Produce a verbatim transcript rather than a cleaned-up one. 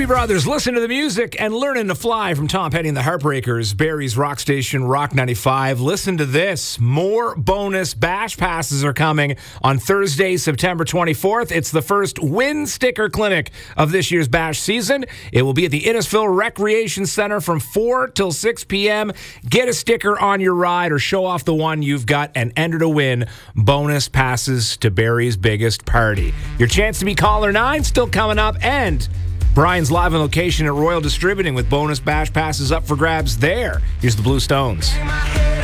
Doobie Brothers, listen to the music and learning to fly from Tom Petty and the Heartbreakers, Barrie's Rock Station, Rock ninety-five. Listen to this. More bonus bash passes are coming on Thursday, September twenty-fourth. It's the first Win Sticker Clinic of this year's bash season. It will be at the Innisfil Recreation Center from four till six p.m. Get a sticker on your ride or show off the one you've got and enter to win bonus passes to Barrie's biggest party. Your chance to be caller nine still coming up, and Brian's live on location at Royal Distributing with bonus bash passes up for grabs there. Here's the Blue Stones.